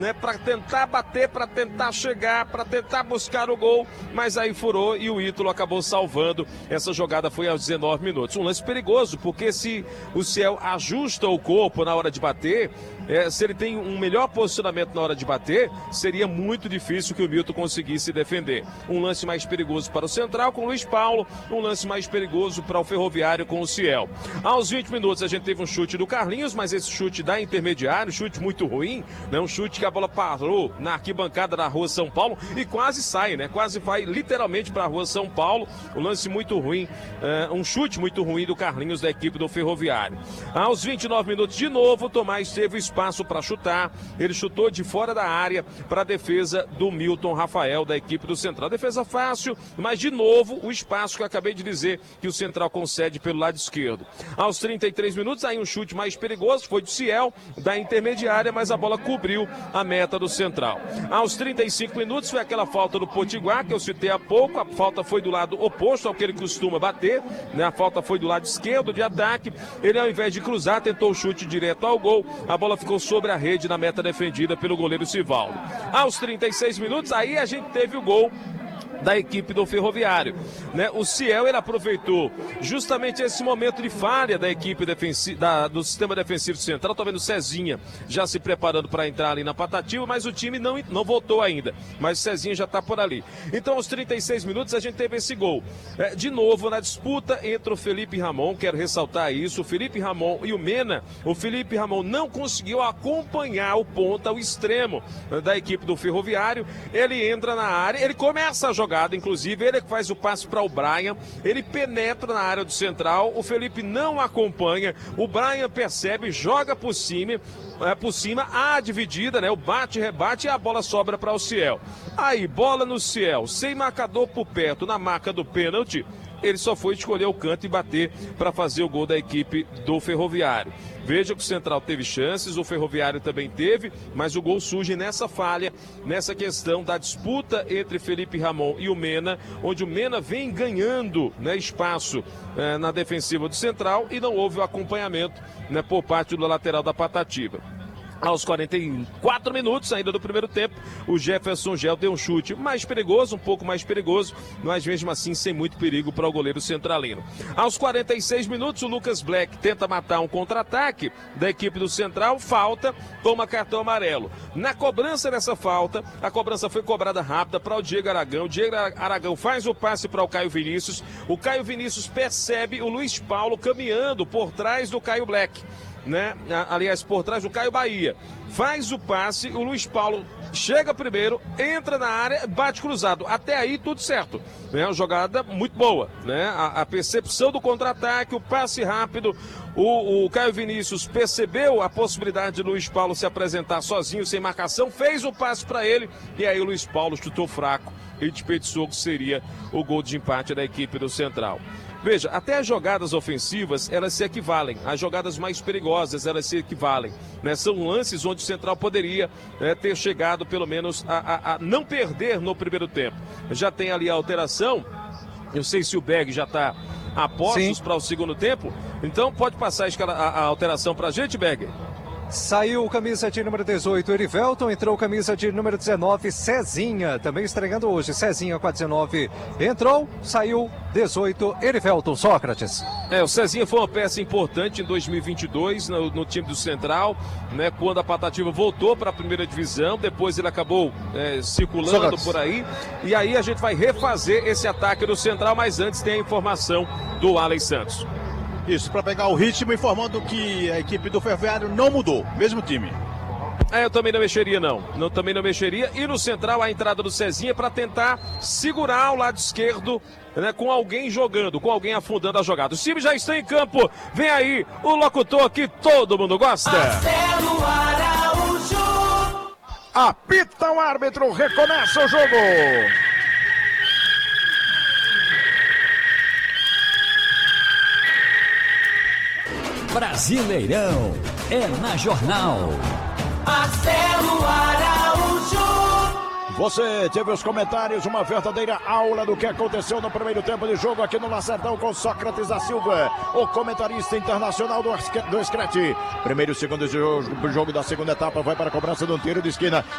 né, para tentar bater, para tentar chegar, para tentar buscar o gol, mas aí furou e o Ítalo acabou salvando. Essa jogada foi aos 19 minutos. Um lance perigoso, porque se o Ciel ajusta o corpo na hora de bater, se ele tem um melhor posicionamento na hora de bater, seria muito difícil que o Milton conseguisse defender. Um lance mais perigoso para o Central com o Luiz Paulo, um lance mais perigoso para o Ferroviário com o Ciel. Aos 20 minutos a gente teve um chute do Carlinhos, mas esse chute da Intermediário, chute muito ruim, né? Um chute que a bola parou na arquibancada da Rua São Paulo e quase sai, né? Quase vai literalmente para a Rua São Paulo. Um lance muito ruim, um chute muito ruim do Carlinhos da equipe do Ferroviário. Aos 29 minutos de novo, o Tomás teve espaço para chutar. Ele chutou de fora da área para a defesa do Milton Rafael da equipe do Central. Defesa fácil, mas de novo o espaço que eu acabei de dizer que o Central concede pelo lado esquerdo. Aos 33 minutos, aí um chute mais perigoso, foi do Ciel, da Intermediária, mas a bola cobriu a meta do Central. Aos 35 minutos foi aquela falta do Potiguar, que eu citei há pouco. A falta foi do lado oposto ao que ele costuma bater, né? A falta foi do lado esquerdo de ataque. Ele, ao invés de cruzar, tentou o chute direto ao gol. A bola ficou sobre a rede na meta defendida pelo goleiro Sivaldo. Aos 36 minutos, aí a gente teve o gol da equipe do Ferroviário, né? O Ciel, ele aproveitou justamente esse momento de falha da equipe do sistema defensivo central. Tô vendo o Cezinha já se preparando para entrar ali na Patativa, mas o time não voltou ainda, mas o Cezinha já tá por ali. Então aos 36 minutos a gente teve esse gol, de novo na disputa entre o Felipe Ramon. Quero ressaltar isso, o Felipe Ramon e o Mena. O Felipe Ramon não conseguiu acompanhar o ponta, o extremo da equipe do Ferroviário. Ele entra na área, ele começa a jogar, inclusive ele que faz o passe para o Brian, ele penetra na área do Central, o Felipe não acompanha, o Brian percebe, joga por cima, a dividida, né? O bate-rebate e a bola sobra para o Ciel. Aí, bola no Ciel, sem marcador por perto, na marca do pênalti, ele só foi escolher o canto e bater para fazer o gol da equipe do Ferroviário. Veja que o Central teve chances, o Ferroviário também teve, mas o gol surge nessa falha, nessa questão da disputa entre Felipe Ramon e o Mena, onde o Mena vem ganhando, né, espaço na defensiva do Central e não houve o acompanhamento, né, por parte do lateral da Patativa. Aos 44 minutos ainda do primeiro tempo, o Jefferson Gel deu um chute mais perigoso, um pouco mais perigoso, mas mesmo assim sem muito perigo para o goleiro centralino. Aos 46 minutos, o Lucas Black tenta matar um contra-ataque da equipe do Central, falta, toma cartão amarelo. Na cobrança dessa falta, a cobrança foi cobrada rápida para o Diego Aragão. O Diego Aragão faz o passe para o Caio Vinícius. O Caio Vinícius percebe o Luiz Paulo caminhando por trás do Caio Black, né? Aliás, por trás do Caio Bahia. Faz o passe, o Luiz Paulo chega primeiro, entra na área, bate cruzado. Até aí tudo certo, né? Uma jogada muito boa, né? A percepção do contra-ataque, o passe rápido. O Caio Vinícius percebeu a possibilidade de Luiz Paulo se apresentar sozinho, sem marcação, fez o passe para ele e aí o Luiz Paulo chutou fraco e desperdiçou que seria o gol de empate da equipe do Central. Veja, até as jogadas ofensivas, elas se equivalem. As jogadas mais perigosas, elas se equivalem, né? São lances onde o Central poderia, né, ter chegado, pelo menos, a não perder no primeiro tempo. Já tem ali a alteração. Eu sei se o Berg já está a postos para o segundo tempo. Então, pode passar a alteração para a gente, Berg? Saiu camisa de número 18, Erivelton, entrou camisa de número 19, Cezinha, também estreando hoje, Cezinha com a 19, entrou, saiu 18, Erivelton. Sócrates. O Cezinha foi uma peça importante em 2022 no time do Central, né, quando a Patativa voltou para a primeira divisão, depois ele acabou circulando Sócrates por aí, e aí a gente vai refazer esse ataque do Central, mas antes tem a informação do Alex Santos. Isso, para pegar o ritmo, informando que a equipe do Ferroviário não mudou, mesmo time. Eu também não mexeria, também não mexeria. E no Central, a entrada do Cezinha para tentar segurar o lado esquerdo, né, com alguém jogando, com alguém afundando a jogada. Os times já estão em campo. Vem aí o locutor que todo mundo gosta. Marcelo Araújo. Apita o árbitro, recomeça o jogo. Brasileirão é na Jornal. Marcelo Araújo. Você teve os comentários, uma verdadeira aula do que aconteceu no primeiro tempo de jogo aqui no Lacerdão com Sócrates da Silva, o comentarista internacional do Screte. Primeiro e segundo jogo da segunda etapa vai para a cobrança do tiro de esquina.